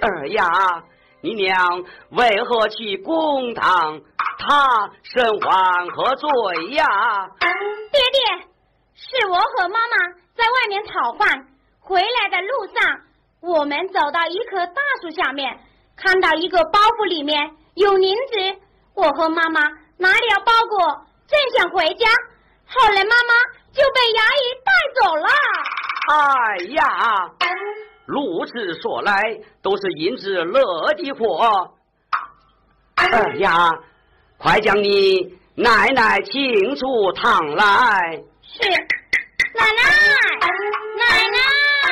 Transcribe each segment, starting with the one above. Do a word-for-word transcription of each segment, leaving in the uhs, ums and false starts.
儿呀，你娘为何去公堂？她身患何罪呀？ 爹爹，是我和妈妈在外面讨饭，回来的路上，我们走到一棵大树下面，看到一个包袱里面有银子，我和妈妈拿了包裹，正想回家，后来妈妈就被衙役带走了。 哎呀，如此说来，都是银子惹的祸。哎呀，快将你奶奶请出堂来。 是，奶奶，奶奶。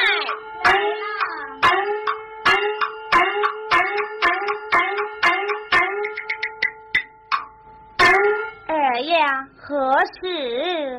儿呀，何事？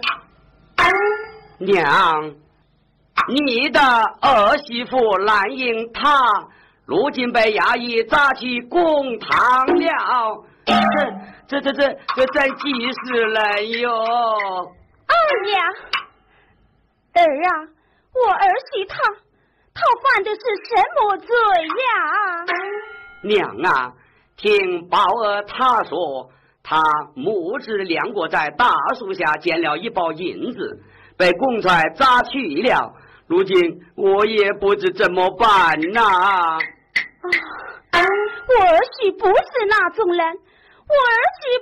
娘，你的儿媳妇蓝英她如今被衙役抓去公堂了，这这这这这真急死了哟！ 儿呀，儿啊，我儿媳她她犯的是什么罪呀？ 娘啊，听宝儿她说，她母子两个在大树下捡了一包银子，被公差抓去了。如今我也不知怎么办呐、啊！ 啊，我儿媳不是那种人，我儿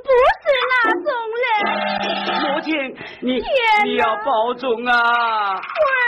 媳不是那种人。 母亲，你你要保重啊！ 我儿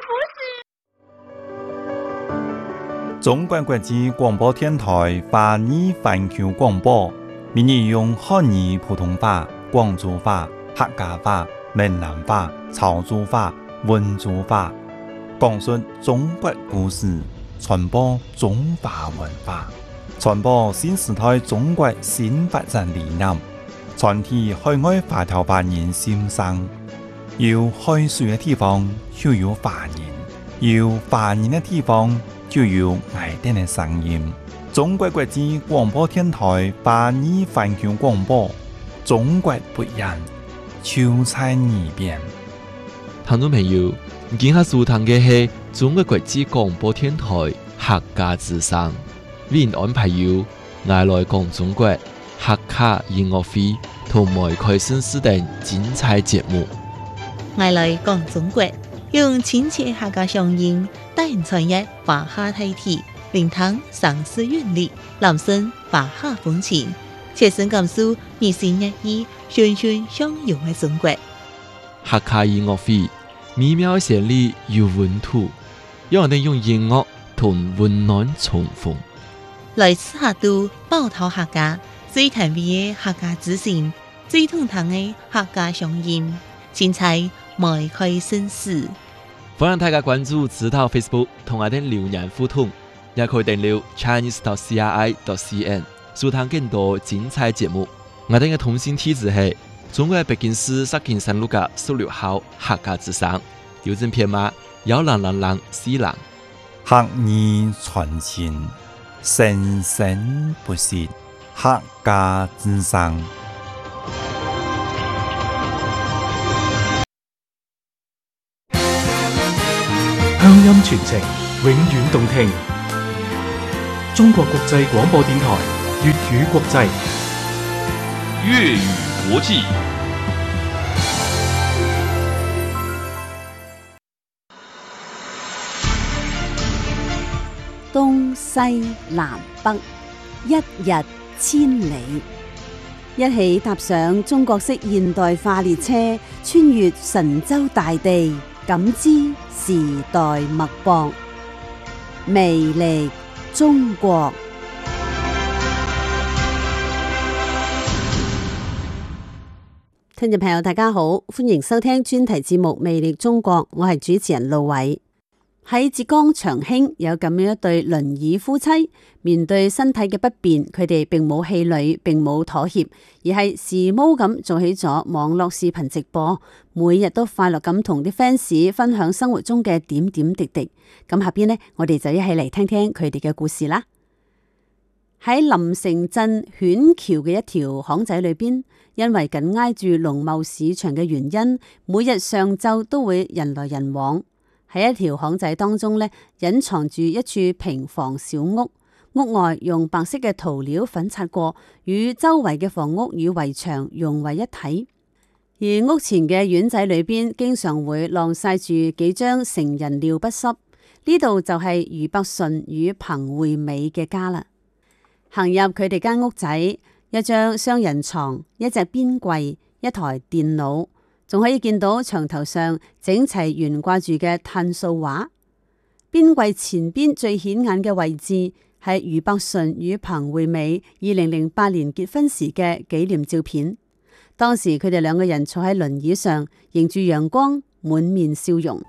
媳不是。中国国际广播电台华语环球广播，每日用汉语、普通话、广州话、客家话、闽南话、潮州话、温州话。讲述中国故事，传播中华文化，传播新时代中国新发展理念，传递海外华侨华人心声。有海水的地方就有华人，有华人的地方就有爱丁的声音。中国国际广播电台华语环球广播，中国不一样，就在耳边。 聽眾朋友，今下收聽嘅係中國國際廣播電台客家之聲，為您安排有愛來講中國客家音樂會同埋開新時等精彩節目。 愛來講中國，用親切客家鄉音帶人傳譯華夏大體，聆聽上詩韻律，攬聲華夏風情，切身感受二十一億循循相融嘅中國。 客家音樂會美妙旋律有溫度，讓我哋用音樂同溫暖重逢。 來自客都寶島客家最甜美嘅客家之聲，最通透嘅客家鄉音，精彩邁開新事。 歡迎大家關注指導 Facebook 同我哋留言互動，也可以訂閱 Chinese dot C R I dot C N 收聽更多精彩節目。我哋嘅通信地址係中國北京市石景山路嘅十六號客家之聲，郵政編碼幺零零零四零。 客語傳情，生生不息，客家之聲。 鄉音傳情，永遠動聽。中國國際廣播電台粵語國際， 粵語國際。 東西南北，一日千里，一起踏上中國式現代化列車，穿越神州大地，感知時代脈搏，魅力中國。聽眾朋友大家好，歡迎收聽專題節目《魅力中國》，我係主持人路偉。喺浙江長興有咁樣一對輪椅夫妻，面對身體嘅不便，佢哋並冇氣餒，並冇妥協，而係時髦咁做起咗網絡視頻直播，每日都快樂咁同啲 fans 分享生活中嘅點點滴滴。咁下邊呢，我哋就一起嚟聽聽佢哋嘅故事啦。喺臨城鎮犬橋嘅一條巷仔裏邊，因為緊挨住農貿市場嘅原因，每日上晝都會人來人往。喺一條巷仔當中呢，隱藏住一處平房小屋， 屋外用白色嘅塗料粉刷過，與周圍嘅房屋與圍牆融為一體。而屋前嘅院仔裏邊，經常會晾曬住幾張成人尿不濕。呢度就係俞伯順與彭惠美嘅家啦。行入佢哋間屋仔，一張雙人床，一隻邊櫃，一台電腦，仲可以見到牆頭上整齊懸掛住嘅碳素畫。邊櫃前邊最顯眼嘅位置係俞伯順與彭惠美二零零八年結婚時嘅紀念照片。當時佢哋兩個人坐喺輪椅上，迎住陽光，滿面笑容。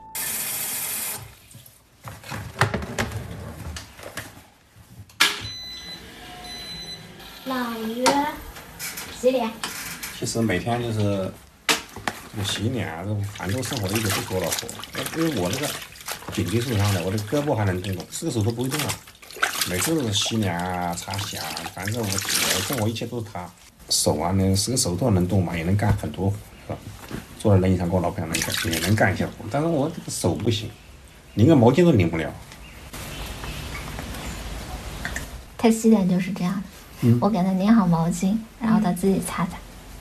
老於洗臉。 其實每天就是洗臉啊，飯後生活一直都做老婆。因為我那個緊急受傷的，我的胳膊還能動動，四個手都不會動啊。每次都是洗臉啊、擦洗啊，反正我生活一切都是他。手啊，那四個手都能動嘛，也能幹很多活。坐在輪椅上，跟我老婆能幹，也能幹一些活。但是我這個手不行，擰個毛巾都擰不了。 他洗臉就是這樣的，嗯、我給他擰好毛巾，然後他自己擦擦。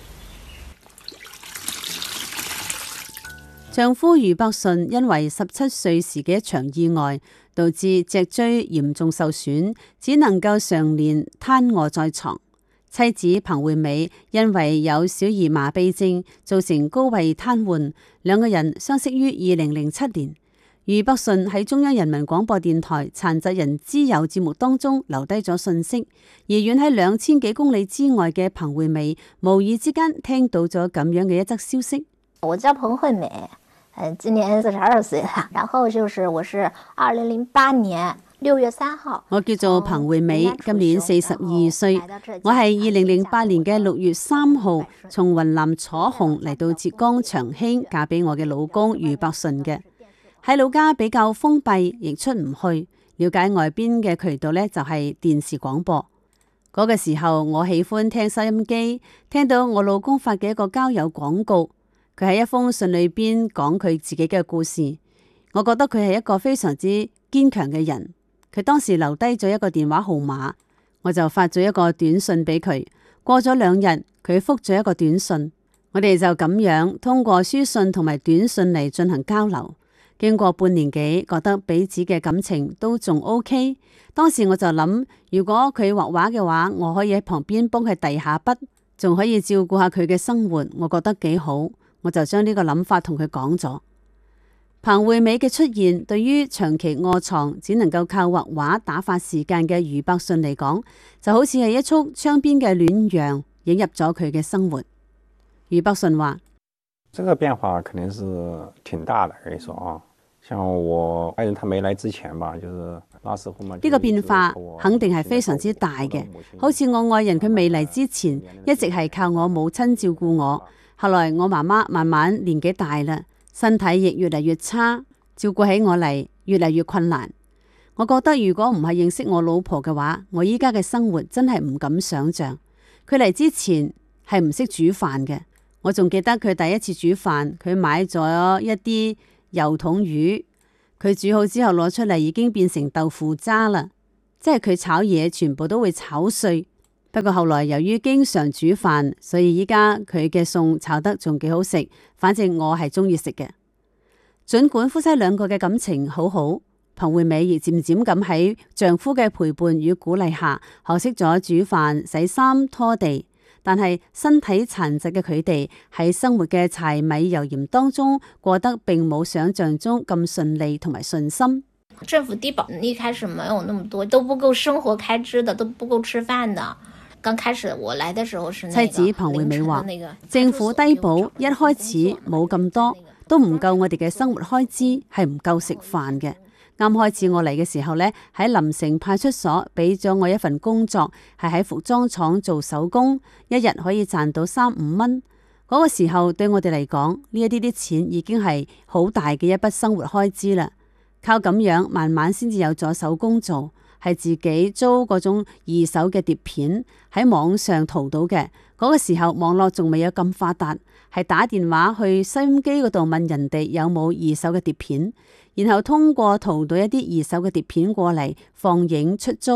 丈夫俞伯順因為十七歲時嘅一場意外，導致脊椎嚴重受損，只能夠常年癱臥在床。妻子彭惠美因為有小兒麻痹症，造成高位癱瘓。兩個人相識於二零零七年。俞伯順喺中央人民廣播電台殘疾人之友節目當中留低咗信息，而遠喺兩千幾公里之外嘅彭惠美無意之間聽到咗咁樣嘅一則消息。 我叫彭惠美，今年四十二歲啦。然後就是我是二零零八年六月三號， 我叫做彭惠美，今年四十二歲。我係二零零八年嘅六月三號從雲南楚雄嚟到浙江長興嫁俾我嘅老公俞伯順嘅。喺老家比較封閉，亦出唔去，了解外邊嘅渠道呢，就係電視廣播。嗰個時候我喜歡聽收音機，聽到我老公發嘅一個交友廣告，佢喺一封信裏邊講佢自己嘅故事。我覺得佢係一個非常之堅強嘅人。佢當時留低咗一個電話號碼，我就發咗一個短信俾佢。過咗兩日，佢覆咗一個短信，我哋就咁樣通過書信同埋短信嚟進行交流。經過半年幾，覺得彼此嘅感情都仲 OK。當時我就諗，如果佢畫畫嘅話，我可以喺旁邊幫佢遞下筆，仲可以照顧下佢嘅生活，我覺得幾好。我就將呢個諗法同佢講咗。彭惠美嘅出現，對於長期臥床只能夠靠畫畫打發時間嘅俞伯順嚟講，就好似係一束窗邊嘅暖陽，引入咗佢嘅生活。俞伯順話： 這個變化肯定是挺大的，可以說啊。像我愛人他沒來之前吧，就是那時候嘛。 呢個變化肯定係非常之大嘅，好似我愛人佢未嚟之前，一直係靠我母親照顧我。後來我媽媽慢慢年紀大啦，身體亦越嚟越差，照顧起我嚟越嚟越困難。我覺得如果唔係認識我老婆嘅話，我依家嘅生活真係唔敢想象。佢嚟之前係唔識煮飯嘅，我仲記得佢第一次煮飯，佢買咗一啲油桶魚，佢煮好之後攞出嚟已經變成豆腐渣啦，即係佢炒嘢全部都會炒碎。不過後來由於經常煮飯，所以依家佢嘅餸炒得仲幾好食，反正我係中意食嘅。盡管夫妻兩個嘅感情好好，彭惠美亦漸漸咁喺丈夫嘅陪伴與鼓勵下，學識咗煮飯、洗衫、拖地。但係身體殘疾嘅佢哋喺生活嘅柴米油鹽當中過得並冇想象中咁順利同埋順心。 政府低保一開始沒有那麼多，都不夠生活開支的，都不夠吃飯的。剛開始我來的時候是、那個、妻子彭惠美話，政府低保一開始冇咁多，都唔夠我哋嘅生活開支，係唔夠食飯嘅。啱開始我嚟嘅時候呢，喺臨城派出所俾咗我一份工作，係喺服裝廠做手工，一日可以賺到三五蚊。嗰個時候對我哋嚟講，呢一啲啲錢已經係好大嘅一筆生活開支啦。靠咁樣慢慢先至有咗手工做，係自己租嗰種二手嘅碟片喺網上淘到嘅。嗰個時候網絡仲未有咁發達，係打電話去收音機嗰度問人哋有冇二手嘅碟片，然後通過淘到一啲二手嘅碟片過嚟放映出租，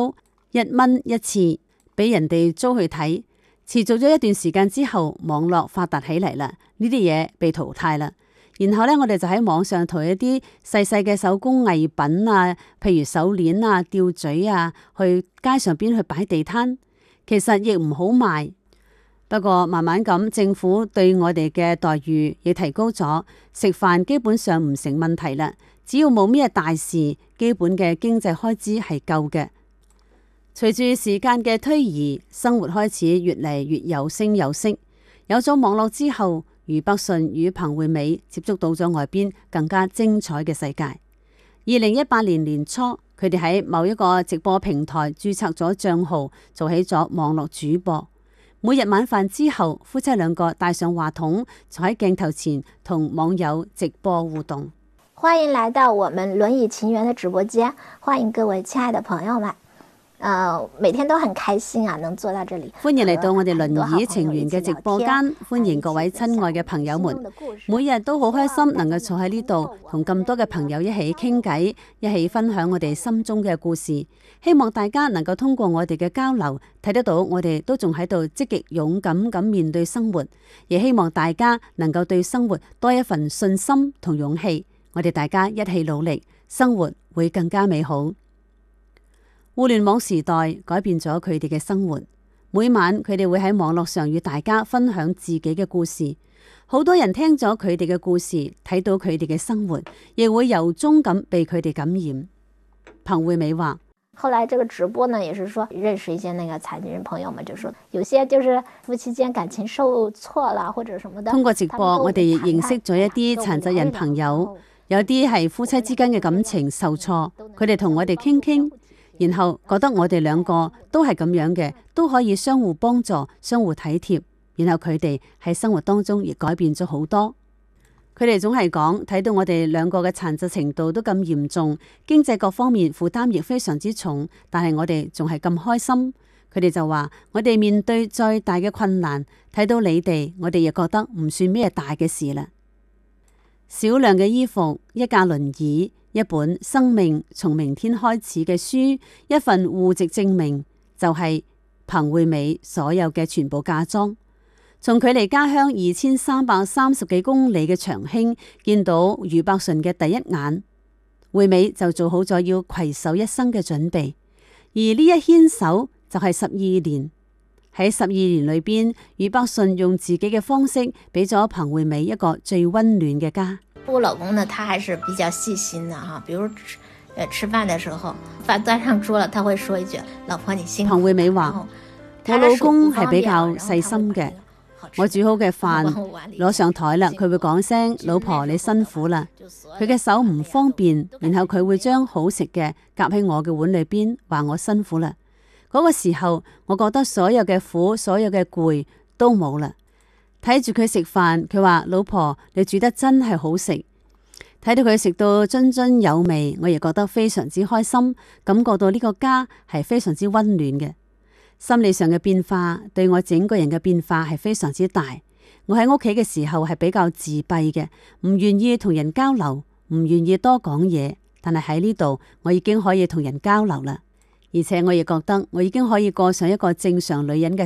一蚊一次，俾人哋租去睇。持續咗一段時間之後，網絡發達起嚟啦，呢啲嘢被淘汰啦。然後咧，我哋就喺網上淘一啲細細嘅手工藝品啊，譬如手鏈啊、吊墜啊，去街上邊去擺地攤。其實亦唔好賣。不過慢慢咁，政府對我哋嘅待遇亦提高咗，食飯基本上唔成問題啦。只要冇咩大事，基本嘅經濟開支係夠嘅。隨住時間嘅推移，生活開始越嚟越有聲有色。有咗網絡之後，俞伯順與彭惠美接觸到咗外邊更加精彩嘅世界。二零一八年年初，佢哋喺某一個直播平台註冊咗賬號，做起咗網絡主播。每日晚飯之後，夫妻兩個帶上話筒，坐喺鏡頭前同網友直播互動。 歡迎來到我們輪椅情緣的直播間，歡迎各位親愛的朋友們。Uh, 每天都很開心啊，能坐到這裡。 歡迎嚟到我哋輪椅情緣嘅直播間，歡迎各位親愛嘅朋友們。每日都好開心能夠坐喺呢度，同咁多嘅朋友一起傾偈，一起分享我哋心中嘅故事。希望大家能夠通過我哋嘅交流，睇得到我哋都仲喺度積極勇敢咁面對生活。亦希望大家能夠對生活多一份信心同勇氣。我哋大家一起努力，生活會更加美好。互聯網時代改變咗佢哋嘅生活，每晚佢哋會喺網絡上與大家分享自己嘅故事。好多人聽咗佢哋嘅故事，睇到佢哋嘅生活，亦會由衷咁被佢哋感染。彭惠美話： 後來這個直播呢，也是說認識一些那個殘疾人朋友們，就說有些就是夫妻間感情受挫啦，或者什麼的。 通過直播，我哋亦認識咗一啲殘疾人朋友，有啲係夫妻之間嘅感情受挫，佢哋同我哋傾傾。然後覺得我哋兩個都係咁樣嘅，都可以相互幫助、相互體貼。然後佢哋喺生活當中亦改變咗好多。佢哋總係講，睇到我哋兩個嘅殘疾程度都咁嚴重，經濟各方面負擔亦非常之重，但係我哋仲係咁開心。佢哋就話：我哋面對再大嘅困難，睇到你哋，我哋亦覺得唔算咩大嘅事啦。少量嘅衣服，一架輪椅，一本生命從明天開始嘅書，一份戶籍證明，就係彭惠美所有嘅全部嫁妝。從距離家鄉二千三百三十幾公里嘅長興見到俞伯順嘅第一眼，惠美就做好咗要攜手一生嘅準備。而呢一牽手就係十二年。喺十二年裏邊，俞伯順用自己嘅方式俾咗彭惠美一個最溫暖嘅家。 我老公呢，他還是比較細心的哈，比如吃，呃，吃飯的時候，飯端上桌了，他會說一句：老婆你辛苦。 彭惠美話：我老公係比較細心嘅，我煮好嘅飯攞上台啦，佢會講聲：老婆你辛苦啦。佢嘅手唔方便，然後佢會將好食嘅夾喺我嘅碗裏邊，話我辛苦啦。嗰個時候，我覺得所有嘅苦，所有嘅攰都冇啦。睇住佢食飯，佢話：老婆，你煮得真係好食。睇到佢食到津津有味，我亦覺得非常之開心，感覺到呢個家係非常之溫暖嘅。心理上嘅變化，對我整個人嘅變化係非常之大。我喺屋企嘅時候係比較自閉嘅，唔願意同人交流，唔願意多講嘢。但係喺呢度，我已經可以同人交流啦，而且我亦覺得我已經可以過上一個正常女人嘅